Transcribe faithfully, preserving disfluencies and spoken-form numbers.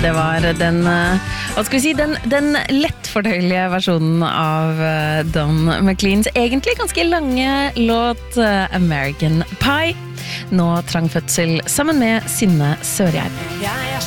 det var den, hva skal vi si, den, den lettfordøyelige versjonen av Don McLeans egentlig ganske lange låt American Pie. Nå trang fødsel sammen med Synne Sørgjerd.